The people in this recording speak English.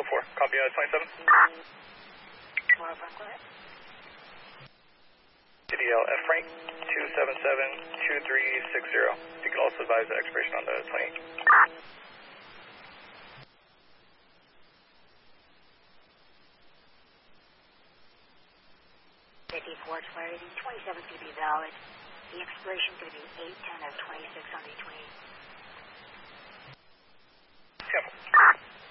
Code 4, copy 27. CDL F Frank 277-2360. You can also advise the expiration on the 20. Fort Clarity, 27 CB valid. The expiration is going to be 8/10 of 26 on the 28. Careful.